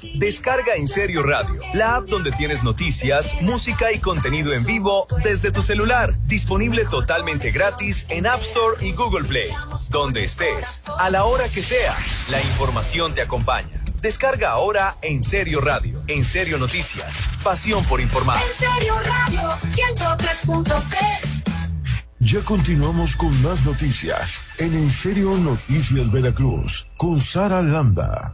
Descarga En Serio Radio, la app donde tienes noticias, música y contenido en vivo desde tu celular. Disponible totalmente gratis en App Store y Google Play. Donde estés, a la hora que sea, la información te acompaña. Descarga ahora En Serio Radio. En Serio Noticias. Pasión por informar. En Serio Radio 103.3. Ya continuamos con más noticias en Serio Noticias Veracruz con Sara Landa.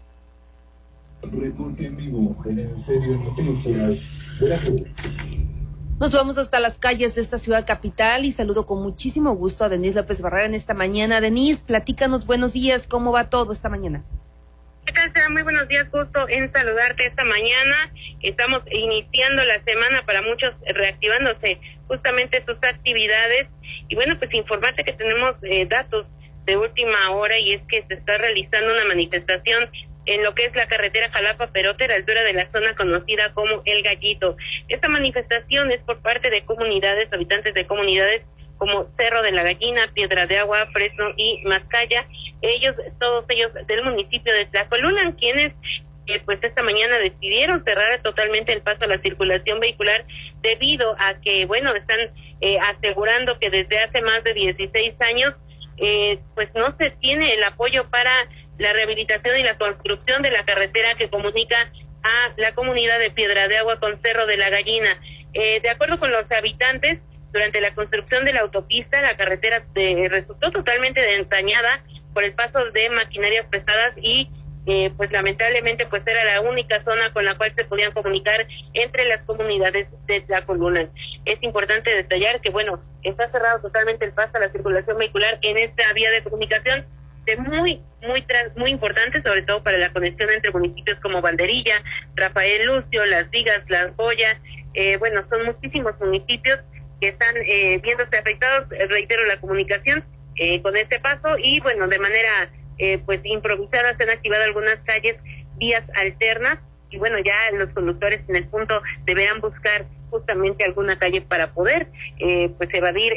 Reporte en vivo en Serio Noticias Veracruz. Nos vamos hasta las calles de esta ciudad capital y saludo con muchísimo gusto a Denise López Barrera en esta mañana. Denise, platícanos, buenos días, ¿cómo va todo esta mañana? ¿Qué tal, Sara? Muy buenos días, gusto en saludarte esta mañana. Estamos iniciando la semana, para muchos reactivándose justamente sus actividades. Y bueno, pues informarte que tenemos datos de última hora, y es que se está realizando una manifestación en lo que es la carretera Jalapa-Perote, a la altura de la zona conocida como El Gallito. Esta manifestación es por parte de comunidades, habitantes de comunidades como Cerro de la Gallina, Piedra de Agua, Fresno y Mascaya. Todos ellos del municipio de Tlacolula, quienes pues esta mañana decidieron cerrar totalmente el paso a la circulación vehicular debido a que, bueno, están asegurando que desde hace más de 16 años pues no se tiene el apoyo para la rehabilitación y la construcción de la carretera que comunica a la comunidad de Piedra de Agua con Cerro de la Gallina. De acuerdo con los habitantes, durante la construcción de la autopista, la carretera resultó totalmente dañada por el paso de maquinarias pesadas y pues lamentablemente pues era la única zona con la cual se podían comunicar entre las comunidades de Tlacolula. Es importante detallar que, bueno, está cerrado totalmente el paso a la circulación vehicular en esta vía de comunicación, muy importante, sobre todo para la conexión entre municipios como Banderilla, Rafael Lucio, Las Vigas, Las Joyas. Bueno, son muchísimos municipios que están viéndose afectados. Reitero, la comunicación con este paso, y bueno, de manera pues improvisada se han activado algunas calles, vías alternas, y bueno, ya los conductores en el punto deberán buscar justamente alguna calle para poder pues evadir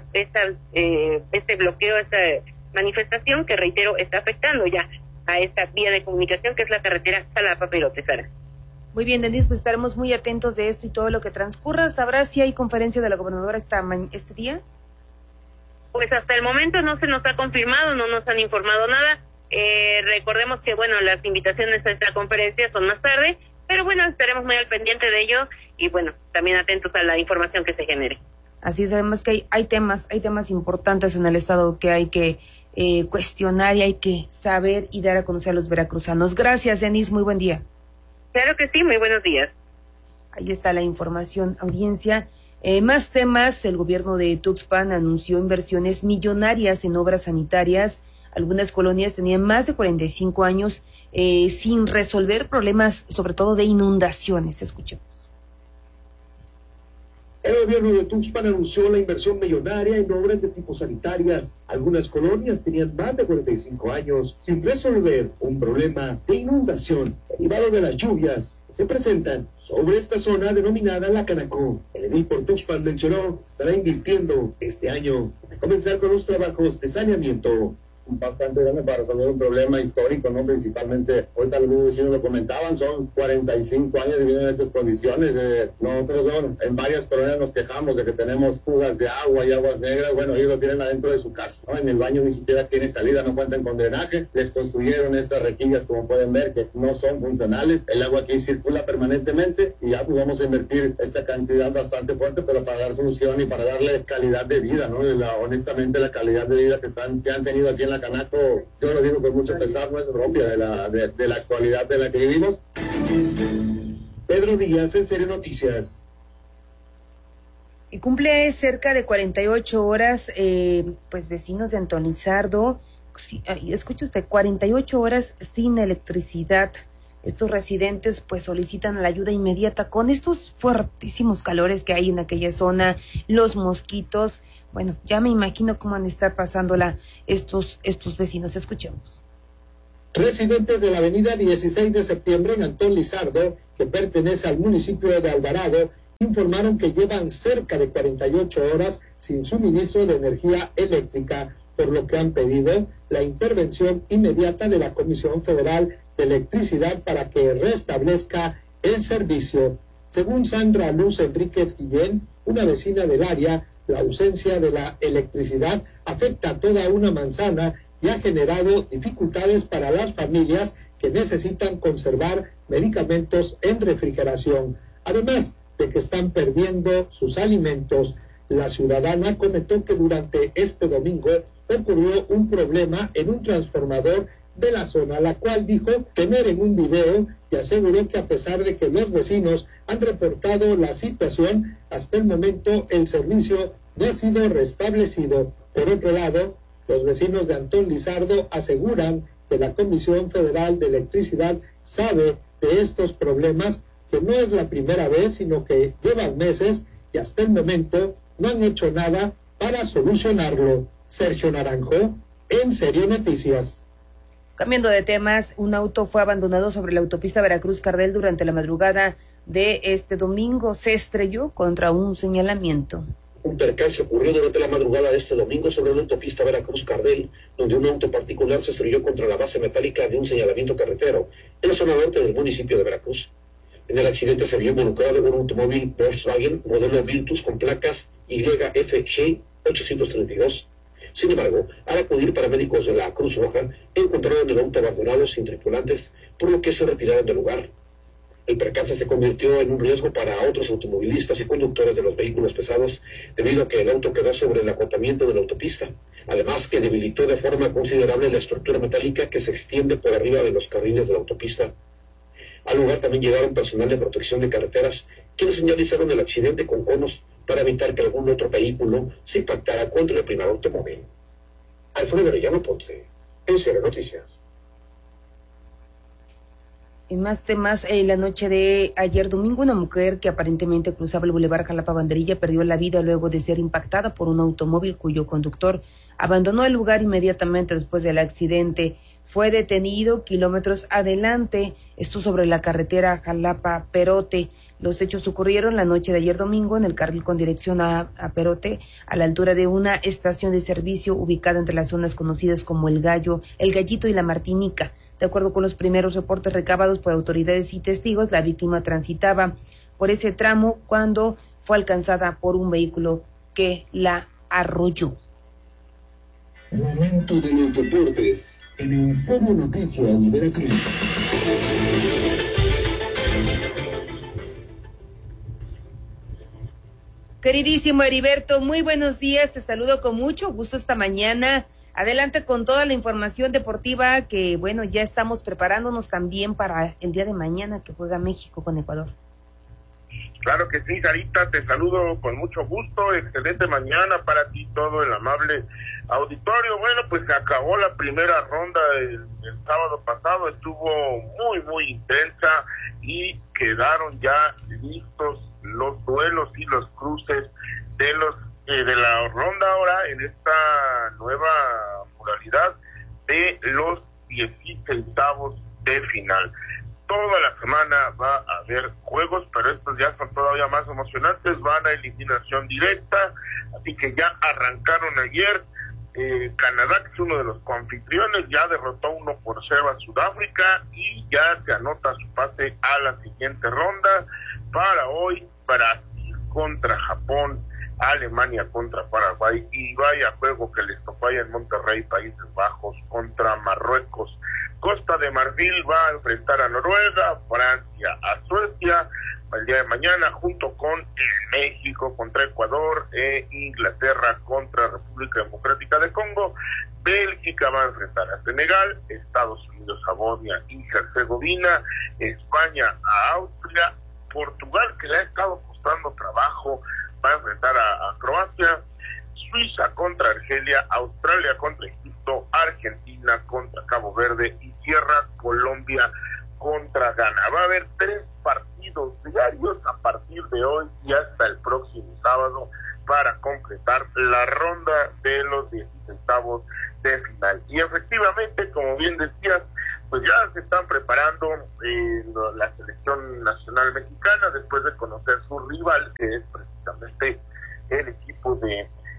este bloqueo, esta manifestación que, reitero, está afectando ya a esta vía de comunicación que es la carretera Jalapa-Perote, Sara. Muy bien, Denise, pues estaremos muy atentos de esto y todo lo que transcurra. ¿Sabrás si hay conferencia de la gobernadora este día? Pues hasta el momento no se nos ha confirmado, no nos han informado nada. Recordemos que, bueno, las invitaciones a esta conferencia son más tarde, pero bueno, estaremos muy al pendiente de ello y, bueno, también atentos a la información que se genere. Así sabemos que hay temas importantes en el estado que hay que cuestionar y hay que saber y dar a conocer a los veracruzanos. Gracias, Denise, muy buen día. Claro que sí, muy buenos días. Ahí está la información, audiencia. Más temas, el gobierno de Tuxpan anunció inversiones millonarias en obras sanitarias. Algunas colonias tenían más de 45 años sin resolver problemas, sobre todo de inundaciones. Escuchemos. El gobierno de Tuxpan anunció la inversión millonaria en obras de tipo sanitarias. Algunas colonias tenían más de 45 años sin resolver un problema de inundación derivado de las lluvias que se presentan sobre esta zona denominada La Canacó. El edil por Tuxpan mencionó que se estará invirtiendo este año a comenzar con los trabajos de saneamiento. Bastante grande para resolver un problema histórico, ¿no? Principalmente, ahorita algunos vecinos lo comentaban, son 45 años viviendo en estas condiciones. Nosotros, bueno, en varias colonias nos quejamos de que tenemos fugas de agua y aguas negras. Bueno, ellos lo tienen adentro de su casa, ¿no? En el baño ni siquiera tiene salida, no cuentan con drenaje. Les construyeron estas rejillas, como pueden ver, que no son funcionales. El agua aquí circula permanentemente y ya pues vamos a invertir esta cantidad bastante fuerte, pero para dar solución y para darle calidad de vida, ¿no? Honestamente, la calidad de vida que han tenido aquí en la Canaco, yo lo digo con mucho pesar, no es propia de la actualidad de la que vivimos. Pedro Díaz, En Serio Noticias. Y cumple cerca de 48 horas, pues vecinos de Antón Lizardo, escuche usted, 48 horas sin electricidad. Estos residentes pues solicitan la ayuda inmediata con estos fuertísimos calores que hay en aquella zona, los mosquitos. Bueno, ya me imagino cómo van a estar pasándola estos vecinos. Escuchemos. Residentes de la avenida 16 de septiembre en Antón Lizardo, que pertenece al municipio de Alvarado, informaron que llevan cerca de 48 horas sin suministro de energía eléctrica, por lo que han pedido la intervención inmediata de la Comisión Federal de Electricidad para que restablezca el servicio. Según Sandra Luz Enríquez Guillén, una vecina del área, la ausencia de la electricidad afecta a toda una manzana y ha generado dificultades para las familias que necesitan conservar medicamentos en refrigeración, además de que están perdiendo sus alimentos. La ciudadana comentó que durante este domingo ocurrió un problema en un transformador de la zona, la cual dijo tener en un video, y aseguró que a pesar de que los vecinos han reportado la situación, hasta el momento el servicio no ha sido restablecido. Por otro lado, los vecinos de Antón Lizardo aseguran que la Comisión Federal de Electricidad sabe de estos problemas, que no es la primera vez, sino que llevan meses y hasta el momento no han hecho nada para solucionarlo. Sergio Naranjo, En Serio Noticias. Cambiando de temas, un auto fue abandonado sobre la autopista Veracruz-Cardel durante la madrugada de este domingo. Se estrelló contra un señalamiento. Un percance ocurrió durante la madrugada de este domingo sobre la autopista Veracruz-Cardel, donde un auto particular se estrelló contra la base metálica de un señalamiento carretero en la zona norte del municipio de Veracruz. En el accidente se vio involucrado un automóvil Volkswagen modelo Virtus con placas YFG 832. Sin embargo, al acudir paramédicos de la Cruz Roja, encontraron el auto abandonado sin tripulantes, por lo que se retiraron del lugar. El percance se convirtió en un riesgo para otros automovilistas y conductores de los vehículos pesados, debido a que el auto quedó sobre el acotamiento de la autopista, además que debilitó de forma considerable la estructura metálica que se extiende por arriba de los carriles de la autopista. Al lugar también llegaron personal de protección de carreteras, quienes señalizaron el accidente con conos para evitar que algún otro vehículo se impactara contra el primer automóvil. Alfredo Arellano Ponce, En Serio Noticias. En más temas, la noche de ayer domingo, una mujer que aparentemente cruzaba el bulevar Jalapa Banderilla perdió la vida luego de ser impactada por un automóvil cuyo conductor abandonó el lugar inmediatamente después del accidente. Fue detenido kilómetros adelante, esto sobre la carretera Jalapa-Perote. Los hechos ocurrieron la noche de ayer domingo en el carril con dirección a Perote, a la altura de una estación de servicio ubicada entre las zonas conocidas como El Gallo, El Gallito y La Martinica. De acuerdo con los primeros reportes recabados por autoridades y testigos, la víctima transitaba por ese tramo cuando fue alcanzada por un vehículo que la arrolló. Momento de los deportes en En Serio Noticias Veracruz. Queridísimo Heriberto, muy buenos días, te saludo con mucho gusto esta mañana. Adelante con toda la información deportiva que, bueno, ya estamos preparándonos también para el día de mañana que juega México con Ecuador. Claro que sí, Sarita, te saludo con mucho gusto, excelente mañana para ti, todo el amable auditorio. Bueno, pues se acabó la primera ronda el sábado pasado, estuvo muy intensa y quedaron ya listos los duelos y los cruces de la ronda ahora en esta nueva modalidad de los 16avos de final. Toda la semana va a haber juegos, pero estos ya son todavía más emocionantes, van a eliminación directa, así que ya arrancaron ayer. Canadá, que es uno de los coanfitriones, ya derrotó 1-0 a Sudáfrica y ya se anota su pase a la siguiente ronda. Para hoy, Brasil contra Japón, Alemania contra Paraguay, y vaya juego que les tocó allá en Monterrey, Países Bajos contra Marruecos. Costa de Marfil va a enfrentar a Noruega, Francia a Suecia el día de mañana, junto con México contra Ecuador, Inglaterra contra República Democrática de Congo. Bélgica va a enfrentar a Senegal, Estados Unidos a Bosnia y Herzegovina, España a Austria, Portugal, que le ha estado costando trabajo, va a enfrentar a Croacia, Suiza contra Argelia, Australia contra Egipto, Argentina contra Cabo Verde y cierra Colombia contra Ghana. Va a haber 3 partidos diarios a partir de hoy y hasta el próximo sábado para completar la ronda de los 16avos de final. Y efectivamente, como bien decías, pues ya se están preparando la selección nacional mexicana después de conocer su rival, que es precisamente el equipo de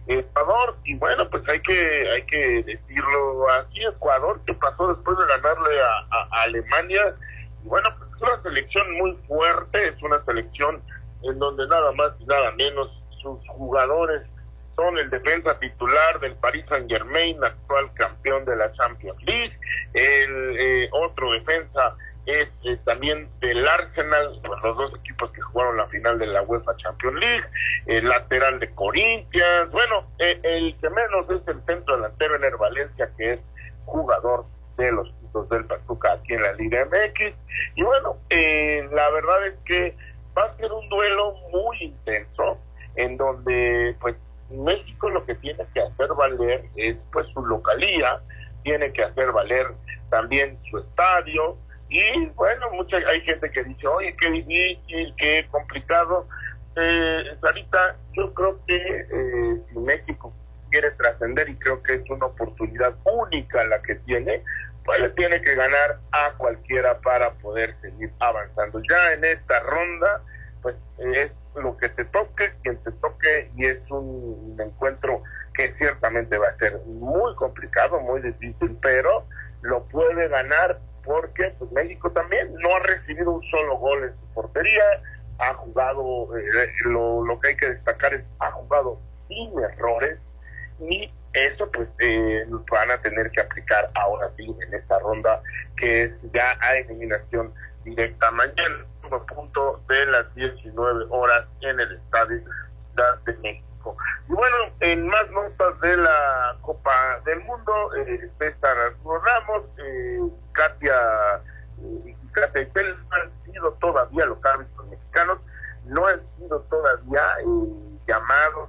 Ecuador, y bueno, pues hay que decirlo así, Ecuador, que pasó después de ganarle a Alemania, y bueno, pues es una selección muy fuerte, es una selección en donde nada más y nada menos sus jugadores son el defensa titular del Paris Saint-Germain, actual campeón de la Champions League, el otro defensa es también del Arsenal, los dos equipos que jugaron la final de la UEFA Champions League, el lateral de Corinthians, bueno, el que menos es el centro delantero Ener Valencia, que es jugador de los Tuzos del Pachuca aquí en la Liga MX, y bueno, la verdad es que va a ser un duelo muy intenso, en donde pues México lo que tiene que hacer valer es pues su localía, tiene que hacer valer también su estadio, y bueno, hay gente que dice, oye, qué difícil, qué complicado. Sarita, yo creo que si México quiere trascender, y creo que es una oportunidad única la que tiene, pues le tiene que ganar a cualquiera para poder seguir avanzando. Ya en esta ronda, pues es lo que te toque, quien te toque, y es un encuentro que ciertamente va a ser muy complicado, muy difícil, pero lo puede ganar, porque pues México también no ha recibido un solo gol en su portería, ha jugado, lo que hay que destacar es, ha jugado sin errores, y eso pues van a tener que aplicar ahora sí en esta ronda, que es ya a eliminación directa mañana, punto de las 19 horas en el Estadio de México. Y bueno, en más notas de la Copa del Mundo, César Arturo Ramos, Katia y Tel no han sido todavía, los árbitros mexicanos no han sido todavía llamados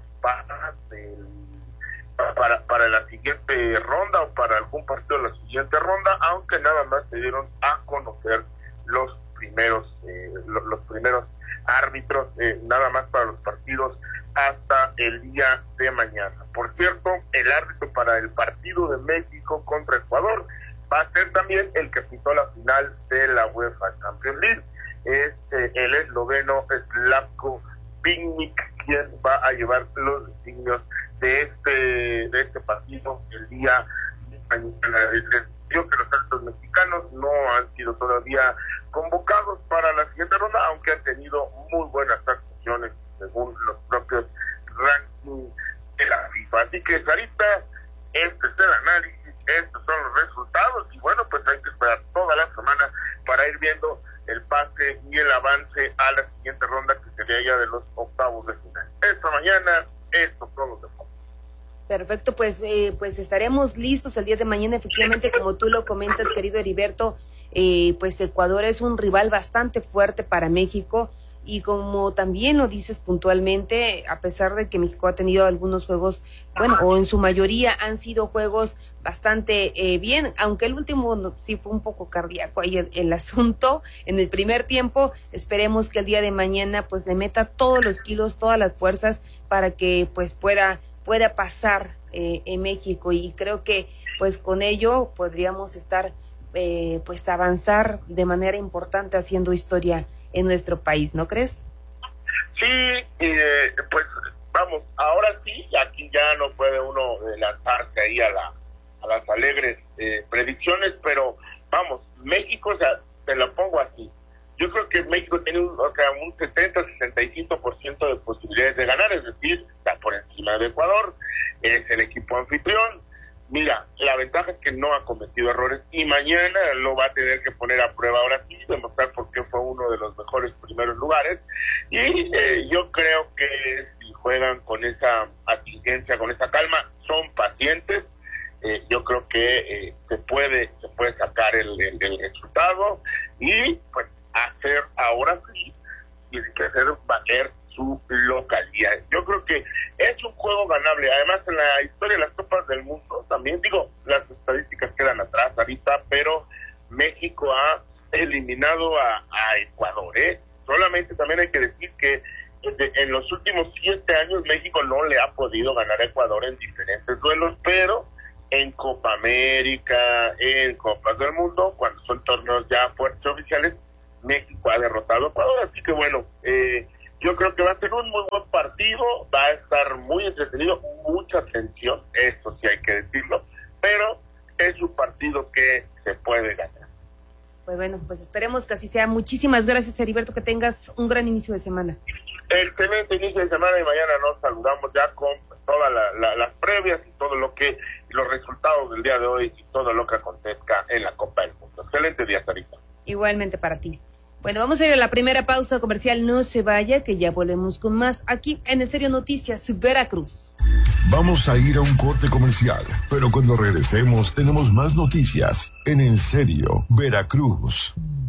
para la siguiente ronda o para algún partido de la siguiente ronda, aunque nada más se dieron a conocer los primeros árbitros, nada más para los partidos hasta el día de mañana. Por cierto, el árbitro para el partido de México contra Ecuador va a ser también el que pitó la final de la UEFA Champions League, es el esloveno Slavko Vinnik, quien va a llevar los designios de este partido el día de mañana. Digo que los árbitros mexicanos no han sido todavía convocados para la siguiente ronda, aunque han tenido muy buenas actuaciones según los propios rankings de la FIFA. Así que, Sarita, este es el análisis, estos son los resultados, y bueno, pues hay que esperar toda la semana para ir viendo el pase y el avance a la siguiente ronda, que sería ya de los octavos de final. Esta mañana, estos son los deportes. Perfecto, pues estaremos listos el día de mañana. Efectivamente, como tú lo comentas, querido Heriberto, pues Ecuador es un rival bastante fuerte para México, y como también lo dices puntualmente, a pesar de que México ha tenido algunos juegos, bueno, o en su mayoría han sido juegos bastante bien, aunque el último sí fue un poco cardíaco ahí el asunto en el primer tiempo. Esperemos que el día de mañana pues le meta todos los kilos, todas las fuerzas para que pues pueda pasar en México, y creo que pues con ello podríamos estar pues avanzar de manera importante haciendo historia en nuestro país, ¿no crees? Sí, pues vamos, ahora sí, aquí ya no puede uno lanzarse ahí a las alegres predicciones, pero vamos, México, o sea, te lo pongo así, yo creo que México tiene un 70-65% de posibilidades de ganar, es decir, está por encima de Ecuador, es el equipo anfitrión. Mira, la ventaja es que no ha cometido errores, y mañana lo va a tener que poner a prueba ahora sí, demostrar por qué fue uno de los mejores primeros lugares, y yo creo que si juegan con esa atingencia, con esa calma, son pacientes, yo creo que se puede sacar el resultado, y pues hacer ahora sí, tiene que hacer valer su localidad. Yo creo que es un juego ganable. Además, en la historia de las Copas del Mundo, también digo, las estadísticas quedan atrás ahorita, pero México ha eliminado a Ecuador, Solamente también hay que decir que en los últimos 7 años México no le ha podido ganar a Ecuador en diferentes duelos, pero en Copa América, en Copas del Mundo, cuando son torneos ya fuertes oficiales, México ha derrotado a Ecuador. Así que bueno, Yo creo que va a ser un muy buen partido, va a estar muy entretenido, mucha tensión, esto sí hay que decirlo, pero es un partido que se puede ganar. Pues bueno, pues esperemos que así sea. Muchísimas gracias, Heriberto, que tengas un gran inicio de semana. Excelente inicio de semana y mañana nos saludamos ya con todas las previas y todo lo que, los resultados del día de hoy y todo lo que acontezca en la Copa del Mundo. Excelente día, Sarita. Igualmente para ti. Bueno, vamos a ir a la primera pausa comercial. No se vaya, que ya volvemos con más aquí en En Serio Noticias Veracruz. Vamos a ir a un corte comercial, pero cuando regresemos tenemos más noticias en En Serio Veracruz.